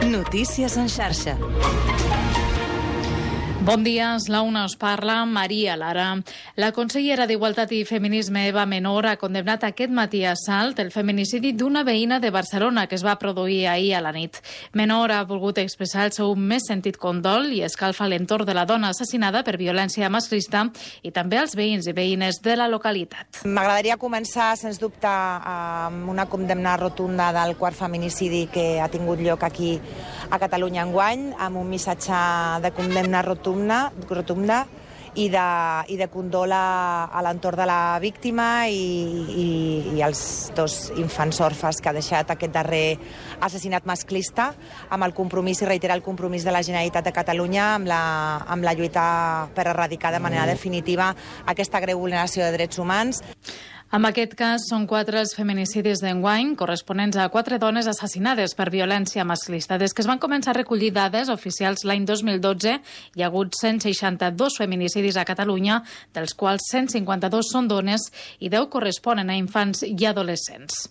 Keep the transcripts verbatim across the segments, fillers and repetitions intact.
Notícies en xarxa. Bon dia, és la una, us parla Maria Lara. La consellera d'Igualtat i Feminisme, Eva Menor, ha condemnat aquest matí a Salt el feminicidi d'una veïna de Barcelona que es va produir ahir a la nit. Menor ha volgut expressar el seu més sentit condol i escalfa l'entorn de la dona assassinada per violència masclista i també als veïns i veïnes de la localitat. M'agradaria començar, sens dubte, amb una condemna rotunda del quart feminicidi que ha tingut lloc aquí a Catalunya enguany, amb un missatge de condemna rotunda rotunda i de, i de condol a, a l'entorn de la víctima i, i, i els dos infants orfes que ha deixat aquest darrer assassinat masclista, amb el compromís i reitera el compromís de la Generalitat de Catalunya amb la, amb la lluita per erradicar de manera definitiva aquesta greu vulneració de drets humans. En aquest cas, són quatre els feminicidis d'enguany, corresponents a quatre dones assassinades per violència masclista. Des que es van començar a recollir dades oficials l'any dos mil dotze, hi ha hagut cent seixanta-dos feminicidis a Catalunya, dels quals cent cinquanta-dos són dones i deu corresponen a infants i adolescents.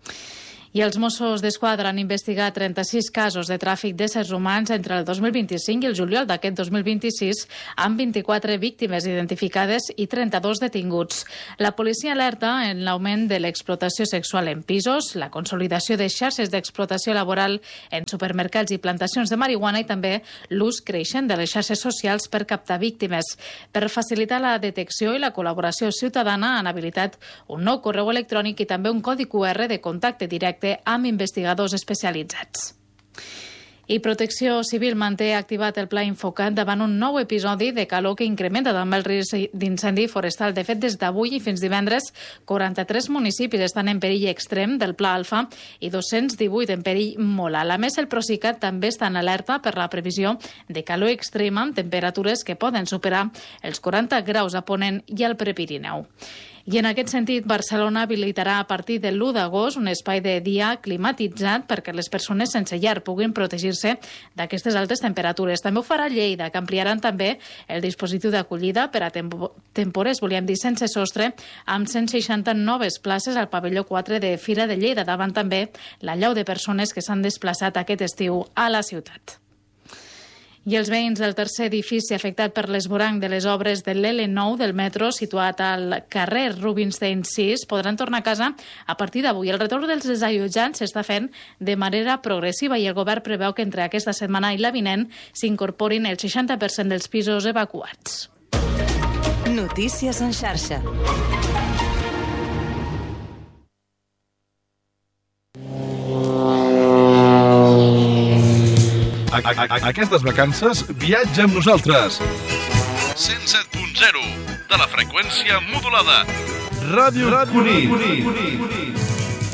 I els Mossos d'Esquadra han investigat trenta-sis casos de tràfic d'éssers humans entre el dos mil vint-i-cinc i el juliol d'aquest dos mil vint-i-sis, amb vint-i-quatre víctimes identificades i trenta-dos detinguts. La policia alerta en l'augment de l'explotació sexual en pisos, la consolidació de xarxes d'explotació laboral en supermercats i plantacions de marihuana i també l'ús creixent de les xarxes socials per captar víctimes. Per facilitar la detecció i la col·laboració ciutadana han habilitat un nou correu electrònic i també un codi Q R de contacte directe amb investigadors especialitzats. I Protecció Civil manté activat el pla Infocat davant un nou episodi de calor que incrementa també el risc d'incendi forestal. De fet, des d'avui i fins divendres, quaranta-tres municipis estan en perill extrem del pla Alfa i dos-cents divuit en perill molt alt. A més, el Procicat també està en alerta per la previsió de calor extrema amb temperatures que poden superar els quaranta graus a Ponent i al Prepirineu. I en aquest sentit, Barcelona habilitarà a partir de l'u d'agost un espai de dia climatitzat perquè les persones sense llar puguin protegir-se d'aquestes altes temperatures. També ho farà Lleida, que ampliaran també el dispositiu d'acollida per a tempo temporers, volíem dir sense sostre, amb cent seixanta noves places al pavelló quatre de Fira de Lleida, davant també la llau de persones que s'han desplaçat aquest estiu a la ciutat. I els veïns del tercer edifici afectat per l'esvoranc de les obres de l'L nou del metro, situat al carrer Rubinstein sis, podran tornar a casa a partir d'avui. El retorn dels desallotjats s'està fent de manera progressiva i el govern preveu que entre aquesta setmana i la vinent s'incorporin el seixanta per cent dels pisos evacuats. Notícies en xarxa. Aquestes vacances, viatja amb nosaltres. cent set punt zero de la freqüència modulada. Ràdio Cunit.